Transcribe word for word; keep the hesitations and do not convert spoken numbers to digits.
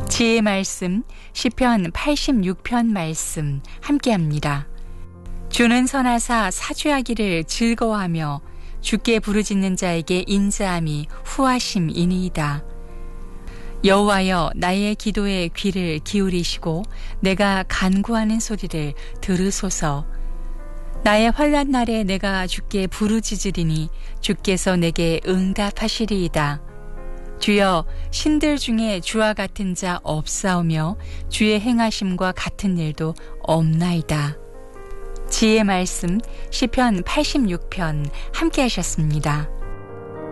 지혜의 말씀 시편 팔십육 편 말씀 함께합니다. 주는 선하사 사죄하기를 즐거워하며 주께 부르짖는 자에게 인자함이 후하심이니이다. 여호와여, 나의 기도에 귀를 기울이시고 내가 간구하는 소리를 들으소서. 나의 환난 날에 내가 주께 부르짖으리니 주께서 내게 응답하시리이다. 주여, 신들 중에 주와 같은 자 없사오며 주의 행하심과 같은 일도 없나이다. 지혜의 말씀 시편 팔십육 편 함께 하셨습니다.